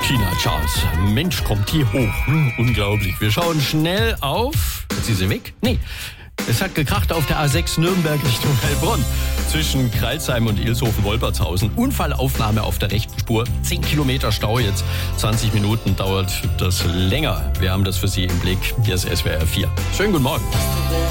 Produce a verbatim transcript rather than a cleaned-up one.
Tina Charles, Mensch, kommt die hoch. Hm, unglaublich. Wir schauen schnell auf. Jetzt ist sie weg? Nee. Es hat gekracht auf der A sechs Nürnberg Richtung Heilbronn. Zwischen Kreilsheim und Ilshofen-Wolpertshausen. Unfallaufnahme auf der rechten Spur. Zehn Kilometer Stau jetzt. zwanzig Minuten dauert das länger. Wir haben das für Sie im Blick. Hier ist S W R vier. Schönen guten Morgen.